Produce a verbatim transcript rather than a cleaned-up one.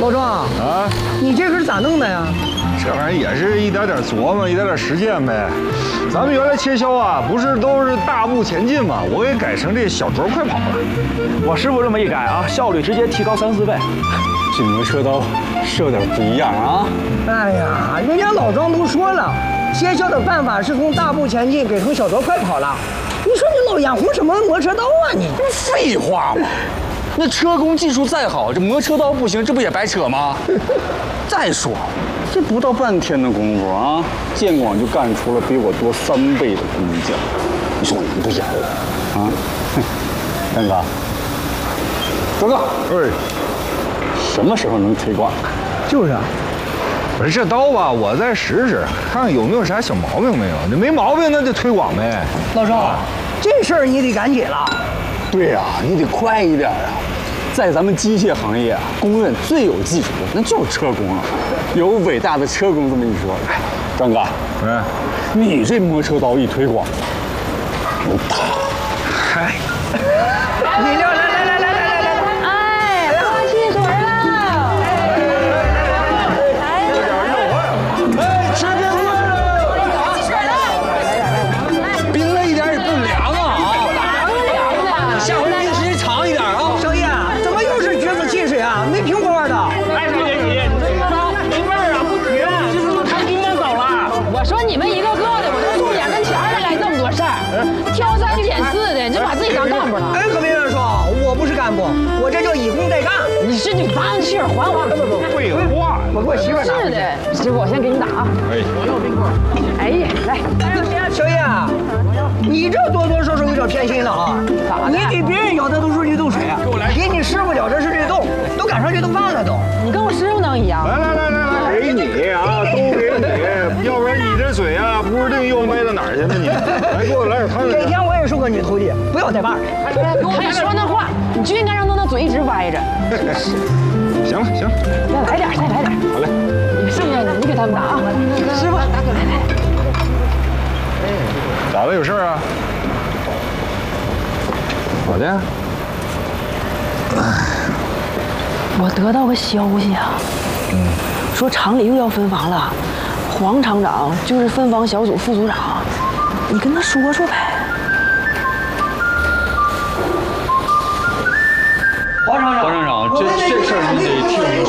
老庄啊， 你这是咋弄的呀？ 这玩意儿也是一点点琢磨，一点点实践呗。咱们原来切削啊，不是都是大步前进吗？我给改成这小拙快跑了。 我师傅这么一改啊，效率直接提高三四倍。 这磨车刀是有点不一样啊。 哎呀，人家老庄都说了，切削的办法是从大步前进改成小拙快跑了。你说你老眼红什么磨车刀啊你？ 废话嘛，那车工技术再好，这磨车刀不行，这不也白扯吗？再说，这不到半天的功夫啊，建广就干出了比我多三倍的工匠，你说我能不眼红啊？张哥，张哥， 哎， 什么时候能推广？ 就是啊， 不是这刀吧，我再使使，看看有没有啥小毛病没有。这没毛病，那就推广呗。 老庄，这事儿你得赶紧了。 对呀、啊，你得快一点啊！在咱们机械行业啊，公认最有技术的那就是车工了。有伟大的车工这么一说，哎，张哥， 嗯， 你这磨车刀一推广，我打。 嗨， 饮料来来来来来来来， 哎，喝汽水了！哎， 哎，吃冰棍了， 汽水了！ 冰了一点也不凉啊！ 凉的， 下回冰时间长一点啊！ 少爷，怎么又是橘子汽水啊？没苹果味的。 哎，小姐姐，你这车刀没味儿啊，不甜，就是都看冰箱走了。 我说你们一个个的，我都从脸跟前儿来这么多事儿，挑三拣四的，你就把自己当干部了。 哎，可别乱说，我不是干部，我这叫以工代干。 你是你把汽水还我。 不不， 废话。 我给我媳妇拿。 是的，师傅，我先给你打啊。 哎， 哎呀，来， 小叶，你这多多少少有点偏心了啊！你给别人舀的都是绿豆水，给你师傅舀的是绿豆，都赶上绿豆饭了都。 你跟我师傅能一样？ 来来来来来，给你啊，都给你，要不然你这嘴啊，不知定又歪到哪儿去了你。来，给我来点汤。 哪天我也是个女徒弟，不要带把儿。 还说那话，你就应该让他那嘴一直歪着。 行了行了， 再来点，再来点。 好嘞。 你剩下的你给他们打啊，师傅，来来。 咋了？有事儿啊？咋的？ 我得到个消息啊，嗯，说厂里又要分房了，黄厂长就是分房小组副组长，你跟他说说呗。 黄厂长， 黄厂长，这这事儿你得替我们。